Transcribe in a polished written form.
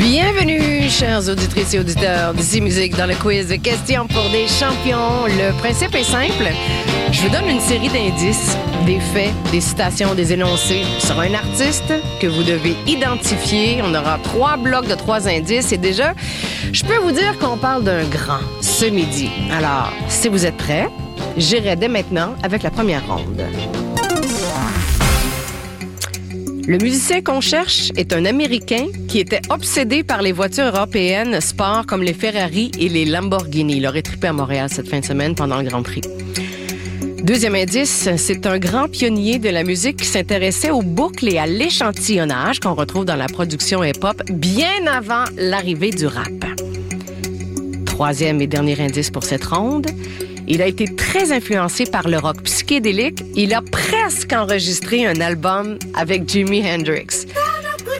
Bienvenue, chers auditrices et auditeurs d'Ici Musique dans le quiz de questions pour des champions. Le principe est simple. Je vous donne une série d'indices, des faits, des citations, des énoncés sur un artiste que vous devez identifier. On aura 3 blocs de 3 indices et déjà, je peux vous dire qu'on parle d'un grand ce midi. Alors, si vous êtes prêts, j'irai dès maintenant avec la première ronde. Le musicien qu'on cherche est un Américain qui était obsédé par les voitures européennes sport comme les Ferrari et les Lamborghini. Il aurait trippé à Montréal cette fin de semaine pendant le Grand Prix. Deuxième indice, c'est un grand pionnier de la musique qui s'intéressait aux boucles et à l'échantillonnage qu'on retrouve dans la production hip-hop bien avant l'arrivée du rap. Troisième et dernier indice pour cette ronde, il a été très influencé par le rock psychédélique. Il a presque enregistré un album avec Jimi Hendrix.